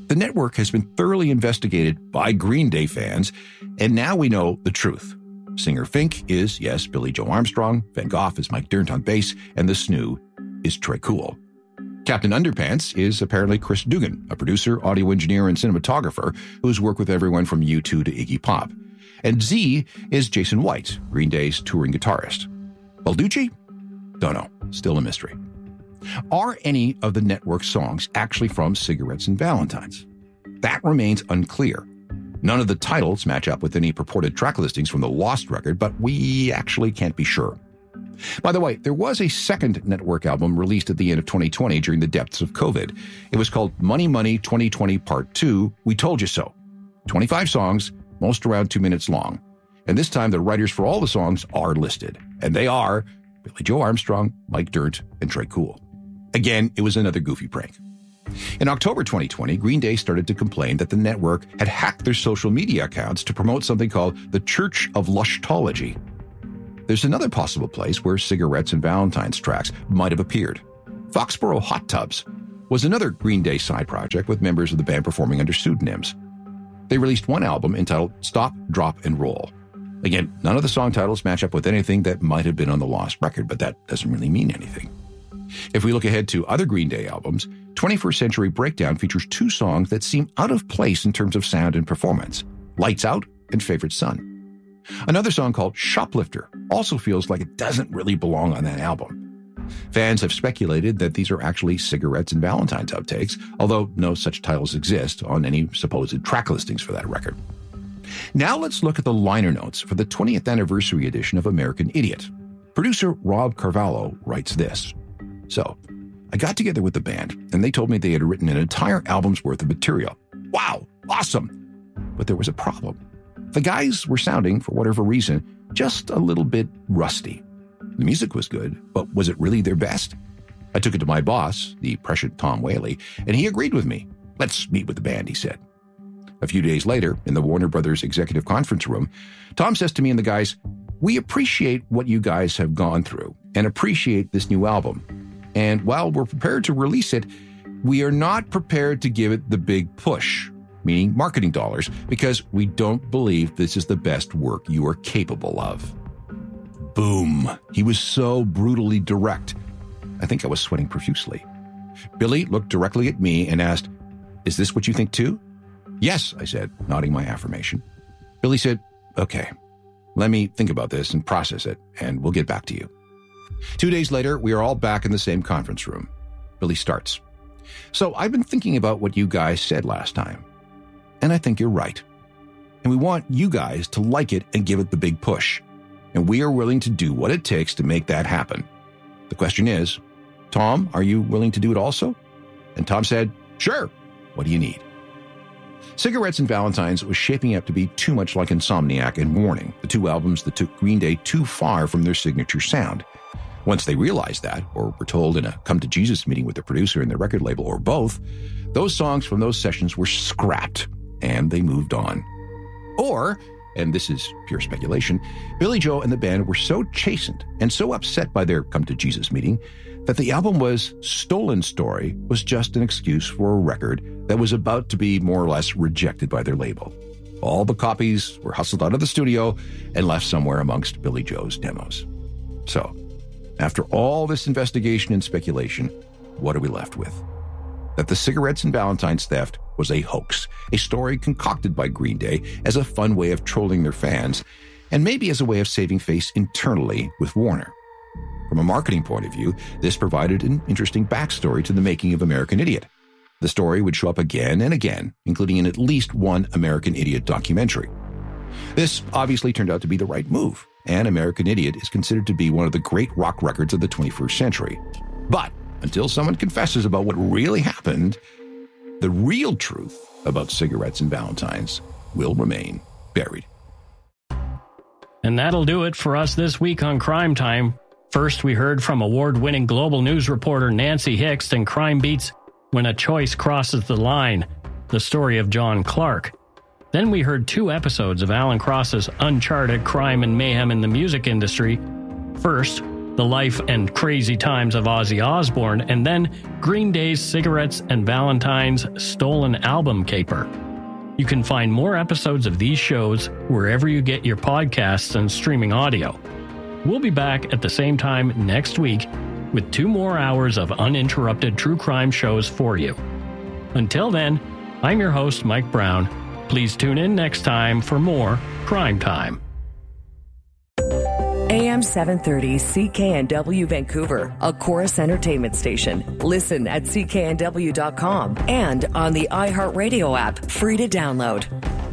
The network has been thoroughly investigated by Green Day fans, and now we know the truth. Singer Fink is, yes, Billie Joe Armstrong, Van Gogh is Mike Dirnt on bass, and the Snoo is Tré Cool. Captain Underpants is apparently Chris Dugan, a producer, audio engineer, and cinematographer who's worked with everyone from U2 to Iggy Pop. And Z is Jason White, Green Day's touring guitarist. Balducci? Don't know. Still a mystery. Are any of the network songs actually from Cigarettes and Valentines? That remains unclear. None of the titles match up with any purported track listings from the Lost record, but we actually can't be sure. By the way, there was a second network album released at the end of 2020 during the depths of COVID. It was called Money Money 2020 Part 2, We Told You So. 25 songs, most around 2 minutes long. And this time the writers for all the songs are listed. And they are Billie Joe Armstrong, Mike Dirnt, and Tré Cool. Again, it was another goofy prank. In October 2020, Green Day started to complain that the network had hacked their social media accounts to promote something called the Church of Lushtology. There's another possible place where Cigarettes and Valentines tracks might have appeared. Foxborough Hot Tubs was another Green Day side project with members of the band performing under pseudonyms. They released one album entitled Stop, Drop, and Roll. Again, none of the song titles match up with anything that might have been on the Lost record, but that doesn't really mean anything. If we look ahead to other Green Day albums, 21st Century Breakdown features 2 songs that seem out of place in terms of sound and performance, Lights Out and Favorite Son. Another song called Shoplifter also feels like it doesn't really belong on that album. Fans have speculated that these are actually Cigarettes and Valentines outtakes, although no such titles exist on any supposed track listings for that record. Now let's look at the liner notes for the 20th anniversary edition of American Idiot. Producer Rob Carvalho writes this. So, I got together with the band, and they told me they had written an entire album's worth of material. Wow, awesome! But there was a problem. The guys were sounding, for whatever reason, just a little bit rusty. The music was good, but was it really their best? I took it to my boss, the prescient Tom Whaley, and he agreed with me. Let's meet with the band, he said. A few days later, in the Warner Brothers executive conference room, Tom says to me and the guys, "We appreciate what you guys have gone through and appreciate this new album. And while we're prepared to release it, we are not prepared to give it the big push," meaning marketing dollars, "because we don't believe this is the best work you are capable of." Boom. He was so brutally direct. I think I was sweating profusely. Billy looked directly at me and asked, "Is this what you think too?" "Yes," I said, nodding my affirmation. Billy said, "Okay, let me think about this and process it, and we'll get back to you." 2 days later, we are all back in the same conference room. Billy starts. "So I've been thinking about what you guys said last time, and I think you're right. And we want you guys to like it and give it the big push. And we are willing to do what it takes to make that happen. The question is, Tom, are you willing to do it also?" And Tom said, "Sure. What do you need?" Cigarettes and Valentines was shaping up to be too much like Insomniac and Warning, the 2 albums that took Green Day too far from their signature sound. Once they realized that, or were told in a come-to-Jesus meeting with the producer and the record label, or both, those songs from those sessions were scrapped, and they moved on. Or, and this is pure speculation, Billie Joe and the band were so chastened and so upset by their come-to-Jesus meeting that the album was Stolen Story was just an excuse for a record that was about to be more or less rejected by their label. All the copies were hustled out of the studio and left somewhere amongst Billie Joe's demos. So, after all this investigation and speculation, what are we left with? That the Cigarettes and Valentines theft was a hoax, a story concocted by Green Day as a fun way of trolling their fans, and maybe as a way of saving face internally with Warner. From a marketing point of view, this provided an interesting backstory to the making of American Idiot. The story would show up again and again, including in at least one American Idiot documentary. This obviously turned out to be the right move, and American Idiot is considered to be one of the great rock records of the 21st century. But until someone confesses about what really happened, the real truth about Cigarettes and Valentines will remain buried. And that'll do it for us this week on Crime Time. First, we heard from award-winning global news reporter Nancy Hicks in Crime Beats' When a Choice Crosses the Line, the story of John Clark. Then we heard 2 episodes of Alan Cross's Uncharted Crime and Mayhem in the Music Industry. First, The Life and Crazy Times of Ozzy Osbourne, and then Green Day's Cigarettes and Valentine's Stolen Album Caper. You can find more episodes of these shows wherever you get your podcasts and streaming audio. We'll be back at the same time next week with 2 more hours of uninterrupted true crime shows for you. Until then, I'm your host, Mike Brown. Please tune in next time for more Crime Time. AM 730 CKNW Vancouver, a Chorus Entertainment station. Listen at cknw.com and on the iHeartRadio app, free to download.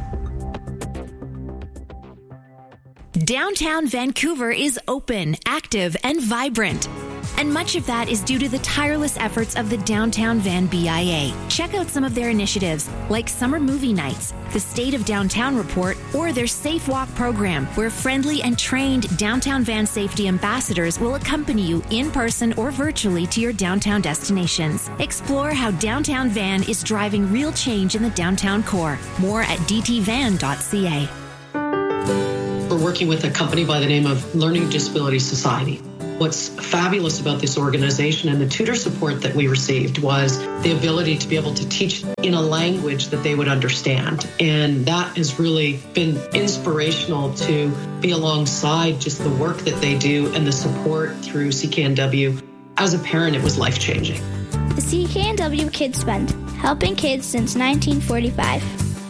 Downtown Vancouver is open, active, and vibrant. And much of that is due to the tireless efforts of the Downtown Van BIA. Check out some of their initiatives, like summer movie nights, the State of Downtown Report, or their Safe Walk program, where friendly and trained Downtown Van safety ambassadors will accompany you in person or virtually to your downtown destinations. Explore how Downtown Van is driving real change in the downtown core. More at dtvan.ca. We're working with a company by the name of Learning Disability Society. What's fabulous about this organization and the tutor support that we received was the ability to be able to teach in a language that they would understand. And that has really been inspirational to be alongside just the work that they do and the support through CKNW. As a parent, it was life-changing. The CKNW Kids Fund, helping kids since 1945.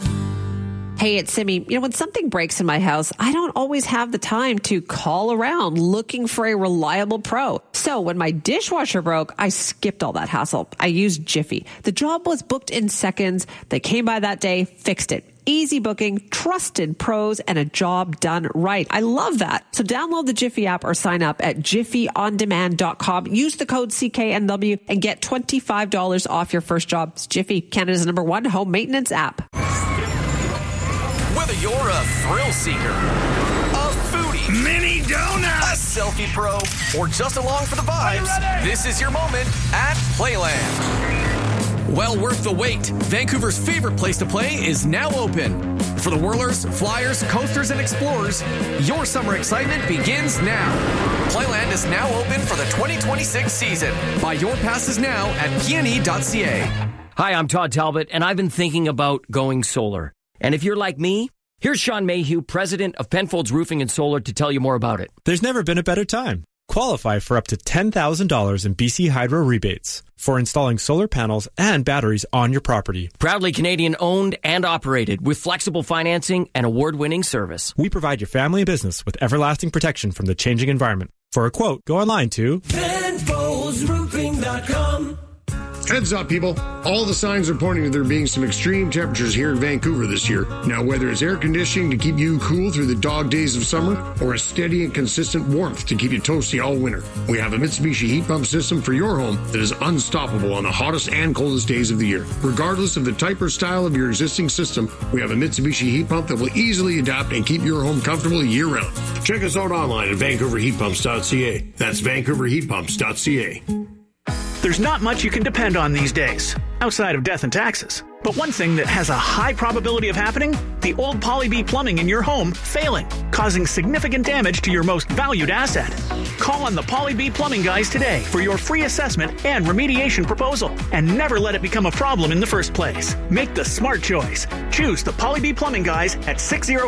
Hey, it's Simi. When something breaks in my house, I don't always have the time to call around looking for a reliable pro. So when my dishwasher broke, I skipped all that hassle. I used Jiffy. The job was booked in seconds. They came by that day, fixed it. Easy booking, trusted pros, and a job done right. I love that. So download the Jiffy app or sign up at jiffyondemand.com. Use the code CKNW and get $25 off your first job. It's Jiffy, Canada's #1 home maintenance app. Whether you're a thrill seeker, a foodie, mini donut, a selfie pro, or just along for the vibes, this is your moment at Playland. Well worth the wait. Vancouver's favorite place to play is now open. For the whirlers, flyers, coasters, and explorers, your summer excitement begins now. Playland is now open for the 2026 season. Buy your passes now at pne.ca. Hi, I'm Todd Talbot, and I've been thinking about going solar. And if you're like me, here's Sean Mayhew, president of Penfolds Roofing and Solar, to tell you more about it. There's never been a better time. Qualify for up to $10,000 in BC Hydro rebates for installing solar panels and batteries on your property. Proudly Canadian owned and operated with flexible financing and award-winning service. We provide your family and business with everlasting protection from the changing environment. For a quote, go online to PenfoldsRoofing.com. Heads up, people. All the signs are pointing to there being some extreme temperatures here in Vancouver this year. Now, whether it's air conditioning to keep you cool through the dog days of summer or a steady and consistent warmth to keep you toasty all winter, we have a Mitsubishi heat pump system for your home that is unstoppable on the hottest and coldest days of the year. Regardless of the type or style of your existing system, we have a Mitsubishi heat pump that will easily adapt and keep your home comfortable year-round. Check us out online at VancouverHeatPumps.ca. That's VancouverHeatPumps.ca. There's not much you can depend on these days, outside of death and taxes. But one thing that has a high probability of happening, the old Poly-B plumbing in your home failing, causing significant damage to your most valued asset. Call on the Poly-B plumbing guys today for your free assessment and remediation proposal, and never let it become a problem in the first place. Make the smart choice. Choose the Poly-B plumbing guys at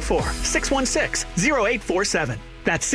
604-616-0847. That's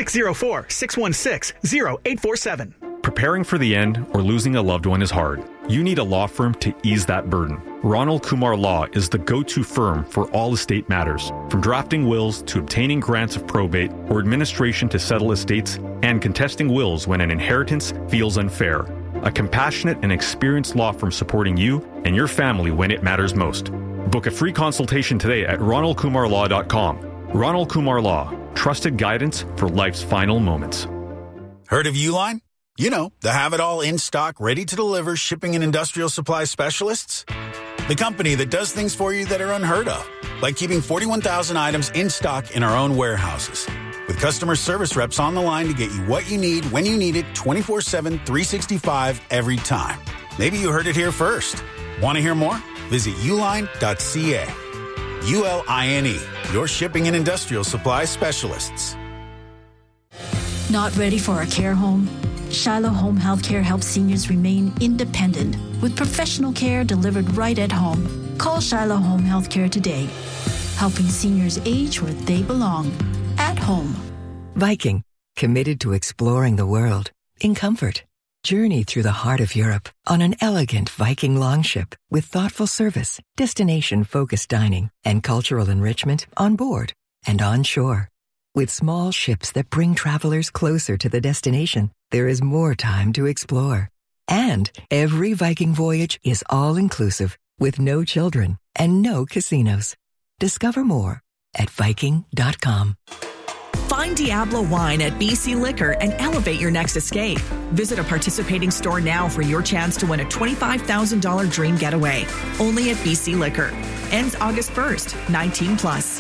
604-616-0847. Preparing for the end or losing a loved one is hard. You need a law firm to ease that burden. Ronald Kumar Law is the go-to firm for all estate matters, from drafting wills to obtaining grants of probate or administration to settle estates and contesting wills when an inheritance feels unfair. A compassionate and experienced law firm supporting you and your family when it matters most. Book a free consultation today at ronaldkumarlaw.com. Ronald Kumar Law, trusted guidance for life's final moments. Heard of Uline? You know, the have-it-all in-stock, ready-to-deliver shipping and industrial supply specialists. The company that does things for you that are unheard of, like keeping 41,000 items in stock in our own warehouses. With customer service reps on the line to get you what you need, when you need it, 24/7, 365, every time. Maybe you heard it here first. Want to hear more? Visit uline.ca. ULINE, your shipping and industrial supply specialists. Not ready for a care home? Shiloh Home Healthcare helps seniors remain independent with professional care delivered right at home. Call Shiloh Home Healthcare today, helping seniors age where they belong, at home. Viking, committed to exploring the world in comfort. Journey through the heart of Europe on an elegant Viking longship with thoughtful service, destination-focused dining, and cultural enrichment on board and on shore. With small ships that bring travelers closer to the destination, there is more time to explore. And every Viking voyage is all-inclusive with no children and no casinos. Discover more at Viking.com. Find Diablo Wine at BC Liquor and elevate your next escape. Visit a participating store now for your chance to win a $25,000 dream getaway. Only at BC Liquor. Ends August 1st, 19 plus.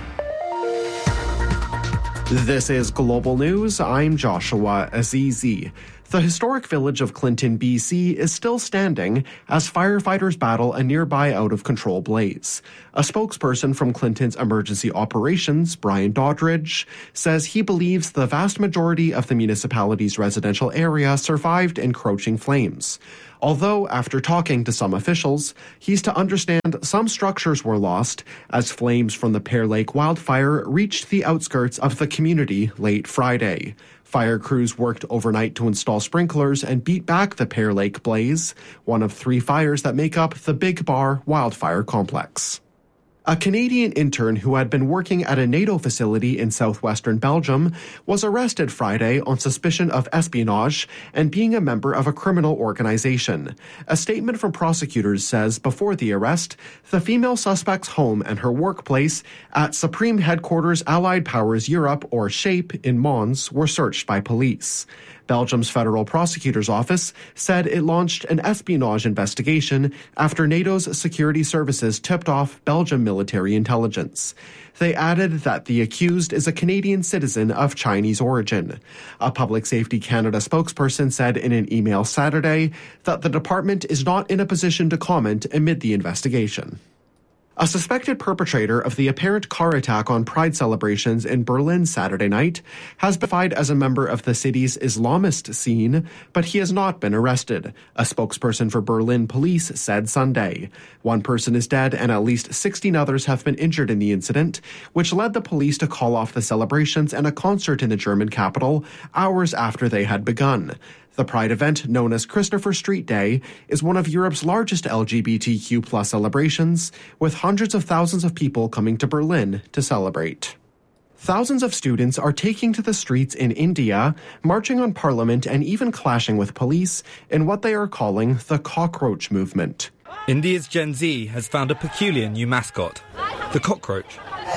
This is Global News. I'm Joshua Azizi. The historic village of Clinton, BC is still standing as firefighters battle a nearby out-of-control blaze. A spokesperson from Clinton's emergency operations, Brian Doddridge, says he believes the vast majority of the municipality's residential area survived encroaching flames. Although, after talking to some officials, he's to understand some structures were lost as flames from the Pear Lake wildfire reached the outskirts of the community late Friday. Fire crews worked overnight to install sprinklers and beat back the Pear Lake blaze, one of 3 fires that make up the Big Bar wildfire complex. A Canadian intern who had been working at a NATO facility in southwestern Belgium was arrested Friday on suspicion of espionage and being a member of a criminal organization. A statement from prosecutors says before the arrest, the female suspect's home and her workplace at Supreme Headquarters Allied Powers Europe, or SHAPE, in Mons were searched by police. Belgium's Federal Prosecutor's Office said it launched an espionage investigation after NATO's security services tipped off Belgian military intelligence. They added that the accused is a Canadian citizen of Chinese origin. A Public Safety Canada spokesperson said in an email Saturday that the department is not in a position to comment amid the investigation. A suspected perpetrator of the apparent car attack on Pride celebrations in Berlin Saturday night has been identified as a member of the city's Islamist scene, but he has not been arrested, a spokesperson for Berlin police said Sunday. 1 person is dead and at least 16 others have been injured in the incident, which led the police to call off the celebrations and a concert in the German capital hours after they had begun. The Pride event, known as Christopher Street Day, is one of Europe's largest LGBTQ+ celebrations, with hundreds of thousands of people coming to Berlin to celebrate. Thousands of students are taking to the streets in India, marching on parliament and even clashing with police in what they are calling the cockroach movement. India's Gen Z has found a peculiar new mascot, the cockroach.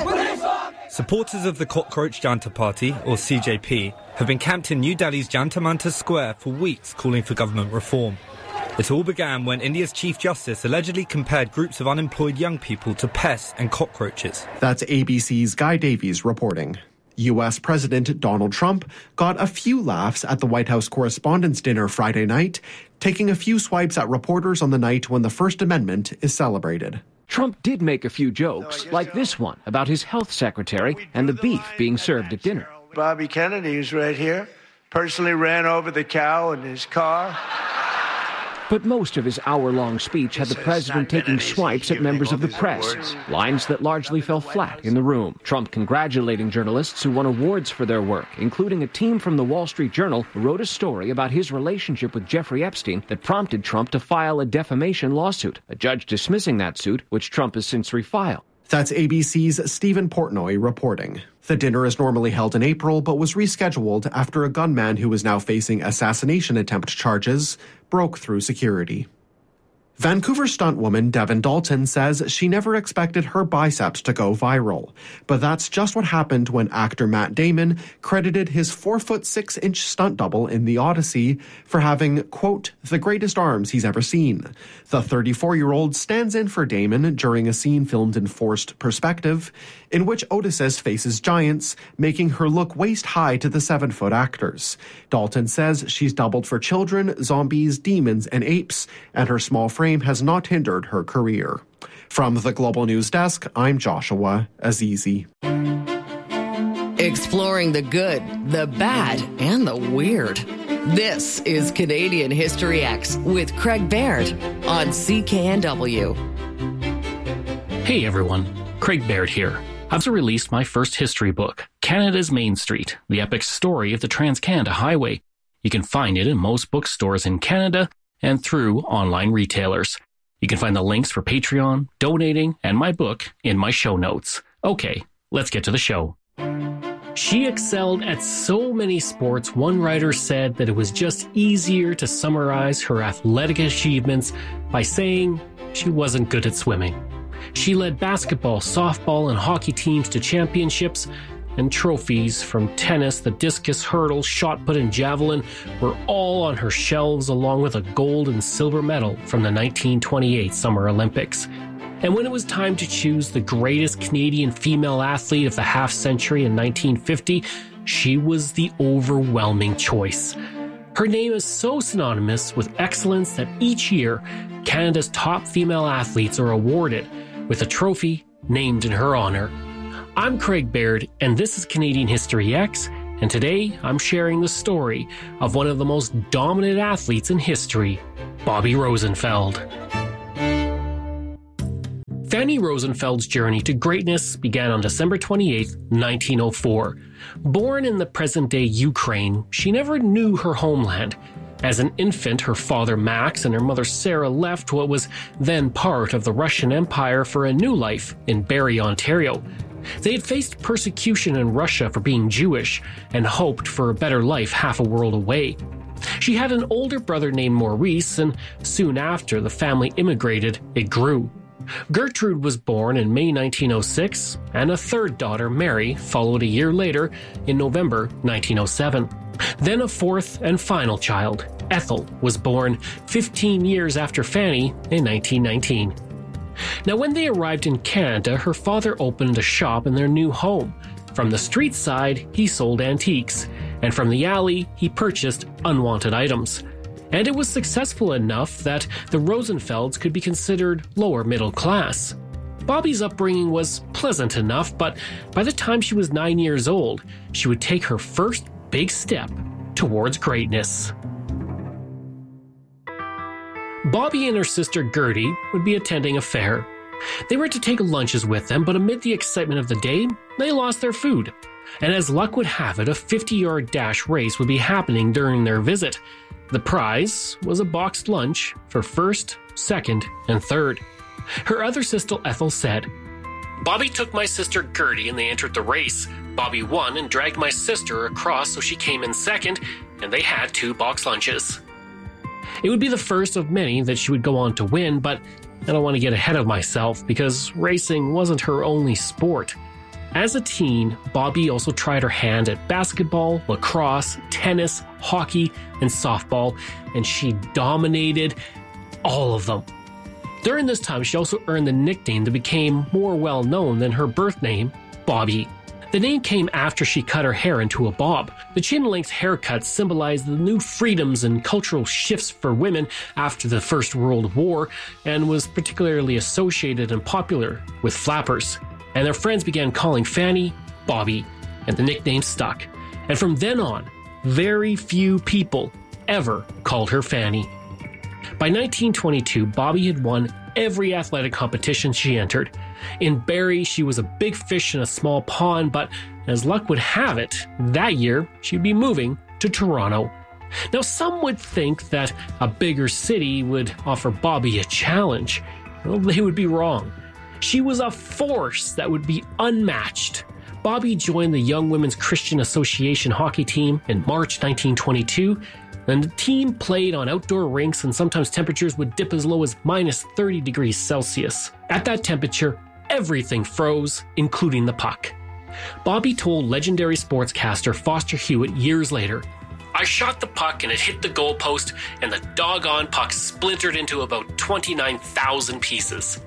Supporters of the Cockroach Janta Party, or CJP, have been camped in New Delhi's Jantar Mantar Square for weeks calling for government reform. It all began when India's Chief Justice allegedly compared groups of unemployed young people to pests and cockroaches. That's ABC's Guy Davies reporting. U.S. President Donald Trump got a few laughs at the White House Correspondents' Dinner Friday night, taking a few swipes at reporters on the night when the First Amendment is celebrated. Trump did make a few jokes, like this one about his health secretary and the beef being served at dinner. Bobby Kennedy is right here, personally ran over the cow in his car. But most of his hour-long speech had the president taking swipes at members of the press, lines that largely fell flat in the room. Trump congratulating journalists who won awards for their work, including a team from the Wall Street Journal who wrote a story about his relationship with Jeffrey Epstein that prompted Trump to file a defamation lawsuit, a judge dismissing that suit, which Trump has since refiled. That's ABC's Stephen Portnoy reporting. The dinner is normally held in April, but was rescheduled after a gunman who is now facing assassination attempt charges broke through security. Vancouver stuntwoman Devin Dalton says she never expected her biceps to go viral. But that's just what happened when actor Matt Damon credited his 4'6" stunt double in The Odyssey for having, quote, the greatest arms he's ever seen. The 34-year-old stands in for Damon during a scene filmed in forced perspective, in which Odysseus faces giants, making her look waist-high to the 7-foot actors. Dalton says she's doubled for children, zombies, demons, and apes, and her small frame has not hindered her career. From the Global News Desk, I'm Joshua Azizi. Exploring the good, the bad, and the weird. This is Canadian History X with Craig Baird on CKNW. Hey everyone, Craig Baird here. I've released my first history book, Canada's Main Street, the epic story of the Trans-Canada Highway. You can find it in most bookstores in Canada and through online retailers. You can find the links for Patreon, donating, and my book in my show notes. Okay, let's get to the show. She excelled at so many sports, one writer said that it was just easier to summarize her athletic achievements by saying she wasn't good at swimming. She led basketball, softball, and hockey teams to championships, and trophies from tennis, the discus, hurdle, shot put, and javelin were all on her shelves, along with a gold and silver medal from the 1928 Summer Olympics. And when it was time to choose the greatest Canadian female athlete of the half-century in 1950, she was the overwhelming choice. Her name is so synonymous with excellence that each year, Canada's top female athletes are awarded with a trophy named in her honor. I'm Craig Baird, and this is Canadian History X, and today I'm sharing the story of one of the most dominant athletes in history, Bobby Rosenfeld. Fanny Rosenfeld's journey to greatness began on December 28, 1904. Born in the present-day Ukraine, she never knew her homeland. As an infant, her father Max and her mother Sarah left what was then part of the Russian Empire for a new life in Barrie, Ontario. They had faced persecution in Russia for being Jewish and hoped for a better life half a world away. She had an older brother named Maurice, and soon after the family immigrated, it grew. Gertrude was born in May 1906, and a third daughter, Mary, followed a year later in November 1907. Then a fourth and final child, Ethel, was born 15 years after Fanny in 1919. Now, when they arrived in Canada, her father opened a shop in their new home. From the street side, he sold antiques, and from the alley, he purchased unwanted items. And it was successful enough that the Rosenfelds could be considered lower middle class. Bobby's upbringing was pleasant enough, but by the time she was 9 years old, she would take her first big step towards greatness. Bobby and her sister Gertie would be attending a fair. They were to take lunches with them, but amid the excitement of the day, they lost their food. And as luck would have it, a 50-yard dash race would be happening during their visit. The prize was a boxed lunch for first, second, and third. Her other sister Ethel said, "Bobby took my sister Gertie and they entered the race. Bobby won and dragged my sister across so she came in second, and they had 2 boxed lunches." It would be the first of many that she would go on to win, but I don't want to get ahead of myself because racing wasn't her only sport. As a teen, Bobby also tried her hand at basketball, lacrosse, tennis, hockey, and softball, and she dominated all of them. During this time, she also earned the nickname that became more well-known than her birth name, Bobby. The name came after she cut her hair into a bob. The chin-length haircut symbolized the new freedoms and cultural shifts for women after the First World War and was particularly associated and popular with flappers. And their friends began calling Fanny Bobby, and the nickname stuck. And from then on, very few people ever called her Fanny. By 1922, Bobby had won every athletic competition she entered. In Barrie, she was a big fish in a small pond, but as luck would have it, that year she'd be moving to Toronto. Now, some would think that a bigger city would offer Bobby a challenge. Well, they would be wrong. She was a force that would be unmatched. Bobby joined the Young Women's Christian Association hockey team in March 1922, and the team played on outdoor rinks, and sometimes temperatures would dip as low as minus 30 degrees Celsius. At that temperature, everything froze, including the puck. Bobby told legendary sportscaster Foster Hewitt years later, "I shot the puck and it hit the goalpost, and the doggone puck splintered into about 29,000 pieces."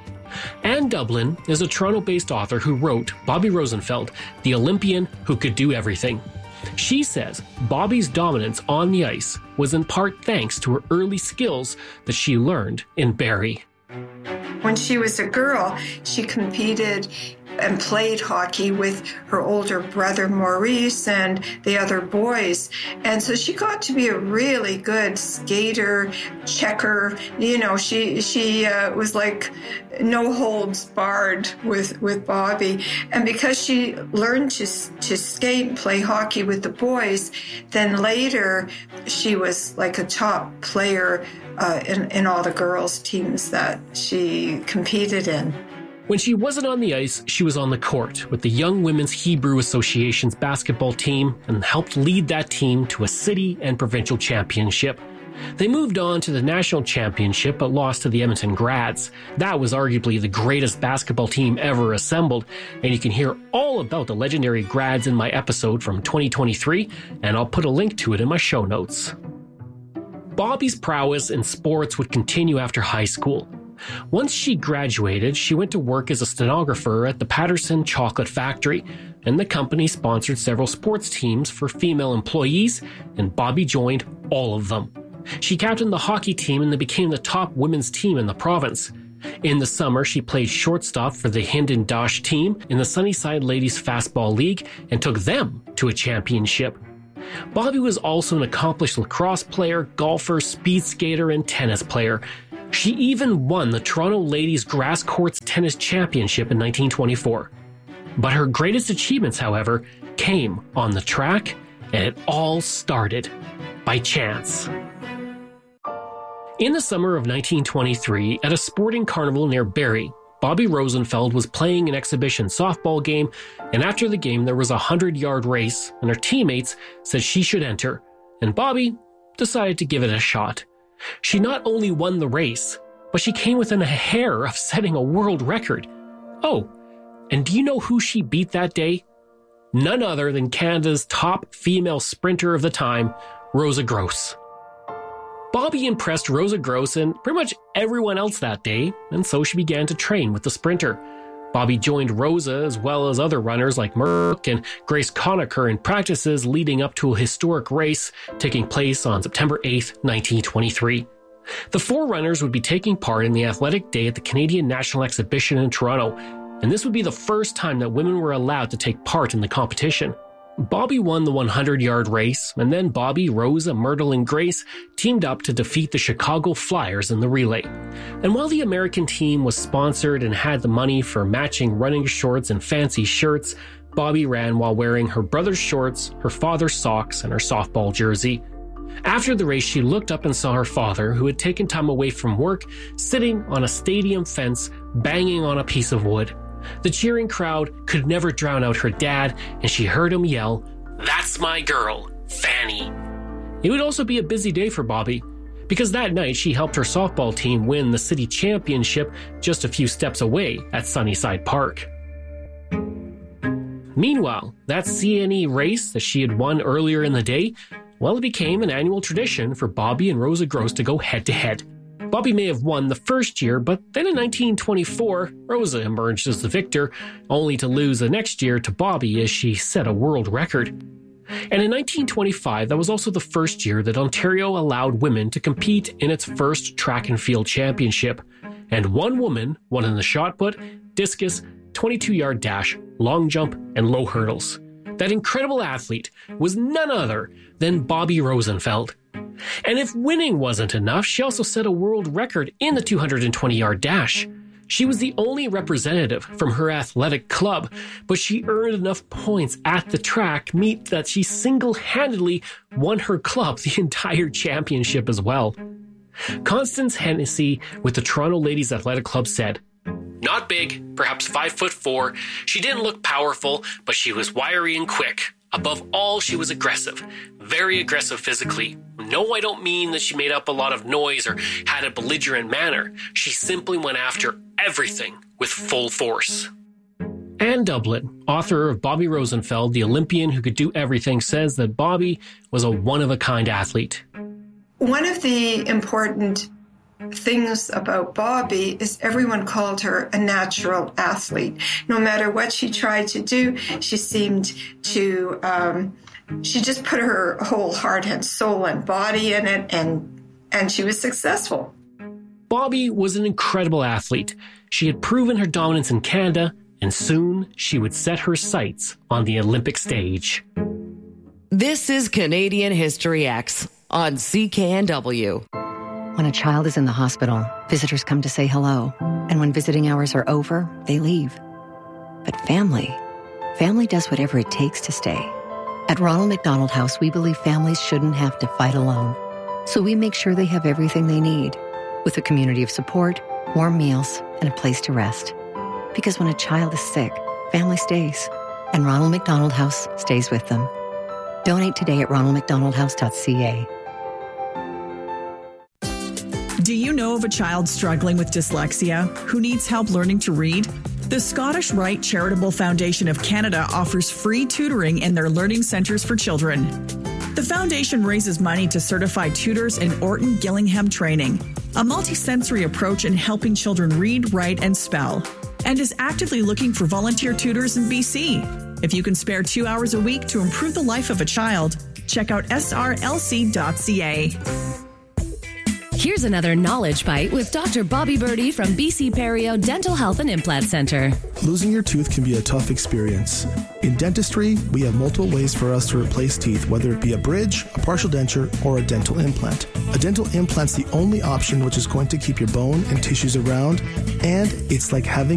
Anne Dublin is a Toronto-based author who wrote Bobby Rosenfeld, the Olympian who could do everything. She says Bobby's dominance on the ice was in part thanks to her early skills that she learned in Barrie. When she was a girl, she competed and played hockey with her older brother Maurice and the other boys. And so she got to be a really good skater, checker. She was like no holds barred with Bobby. And because she learned to skate and play hockey with the boys, then later she was like a top player in all the girls' teams that she competed in. When she wasn't on the ice, she was on the court with the Young Women's Hebrew Association's basketball team and helped lead that team to a city and provincial championship. They moved on to the national championship but lost to the Edmonton Grads. That was arguably the greatest basketball team ever assembled, and you can hear all about the legendary Grads in my episode from 2023, and I'll put a link to it in my show notes. Bobby's prowess in sports would continue after high school. Once she graduated, she went to work as a stenographer at the Patterson Chocolate Factory, and the company sponsored several sports teams for female employees, and Bobby joined all of them. She captained the hockey team and they became the top women's team in the province. In the summer, she played shortstop for the Hinden Dosh team in the Sunnyside Ladies Fastball League and took them to a championship. Bobby was also an accomplished lacrosse player, golfer, speed skater, and tennis player. She even won the Toronto Ladies Grass Courts Tennis Championship in 1924. But her greatest achievements, however, came on the track, and it all started by chance. In the summer of 1923, at a sporting carnival near Barrie, Bobby Rosenfeld was playing an exhibition softball game, and after the game there was a 100-yard race, and her teammates said she should enter, and Bobby decided to give it a shot. She not only won the race, but she came within a hair of setting a world record. Oh, and do you know who she beat that day? None other than Canada's top female sprinter of the time, Rosa Gross. Bobby impressed Rosa Gross and pretty much everyone else that day, and so she began to train with the sprinter. Bobby joined Rosa as well as other runners like Merck and Grace Conacher in practices leading up to a historic race taking place on September 8, 1923. The four runners would be taking part in the athletic day at the Canadian National Exhibition in Toronto, and this would be the first time that women were allowed to take part in the competition. Bobby won the 100-yard race, and then Bobby, Rosa, Myrtle, and Grace teamed up to defeat the Chicago Flyers in the relay. And while the American team was sponsored and had the money for matching running shorts and fancy shirts, Bobby ran while wearing her brother's shorts, her father's socks, and her softball jersey. After the race, she looked up and saw her father, who had taken time away from work, sitting on a stadium fence, banging on a piece of wood. The cheering crowd could never drown out her dad, and she heard him yell, "That's my girl, Fanny." It would also be a busy day for Bobby, because that night she helped her softball team win the city championship just a few steps away at Sunnyside Park. Meanwhile, that CNE race that she had won earlier in the day, well, it became an annual tradition for Bobby and Rosa Gross to go head-to-head. Bobby may have won the first year, but then in 1924, Rosa emerged as the victor, only to lose the next year to Bobby as she set a world record. And in 1925, that was also the first year that Ontario allowed women to compete in its first track and field championship. And one woman won in the shot put, discus, 22-yard dash, long jump, and low hurdles. That incredible athlete was none other than Bobby Rosenfeld. And if winning wasn't enough, she also set a world record in the 220-yard dash. She was the only representative from her athletic club, but she earned enough points at the track meet that she single-handedly won her club the entire championship as well. Constance Hennessy with the Toronto Ladies Athletic Club said, "Not big, perhaps 5'4". She didn't look powerful, but she was wiry and quick. Above all, she was aggressive, very aggressive physically. No, I don't mean that she made up a lot of noise or had a belligerent manner. She simply went after everything with full force." Anne Dublin, author of Bobby Rosenfeld, the Olympian who could do everything, says that Bobby was a one-of-a-kind athlete. One of the important things about Bobby is everyone called her a natural athlete. No matter what she tried to do, she seemed to, she just put her whole heart and soul and body in it, and she was successful. Bobby was an incredible athlete. She had proven her dominance in Canada, and soon she would set her sights on the Olympic stage. This is Canadian History X on CKNW. When a child is in the hospital, visitors come to say hello. And when visiting hours are over, they leave. But family does whatever it takes to stay. At Ronald McDonald House, we believe families shouldn't have to fight alone. So we make sure they have everything they need, with a community of support, warm meals, and a place to rest. Because when a child is sick, family stays. And Ronald McDonald House stays with them. Donate today at ronaldmcdonaldhouse.ca. Do you know of a child struggling with dyslexia who needs help learning to read? The Scottish Rite Charitable Foundation of Canada offers free tutoring in their learning centres for children. The foundation raises money to certify tutors in Orton Gillingham training, a multisensory approach in helping children read, write, and spell, and is actively looking for volunteer tutors in BC. If you can spare 2 hours a week to improve the life of a child, check out srlc.ca. Here's another knowledge bite with Dr. Bobby Birdie from BC Perio Dental Health and Implant Center. Losing your tooth can be a tough experience. In dentistry, we have multiple ways for us to replace teeth, whether it be a bridge, a partial denture, or a dental implant. A dental implant's the only option which is going to keep your bone and tissues around, and it's like having